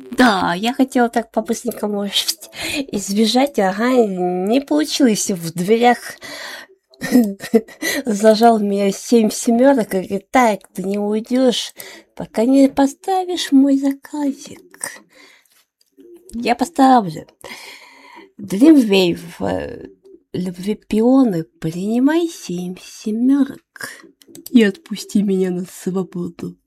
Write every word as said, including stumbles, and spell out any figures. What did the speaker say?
Да, я хотела так по-быстренькому избежать, ага, не получилось в дверях. Зажал меня семь семерок и говорит, так, ты не уйдешь, пока не поставишь мой заказик. Я поставлю. Dreamwave, любви пионы, принимай семь семерок и отпусти меня на свободу.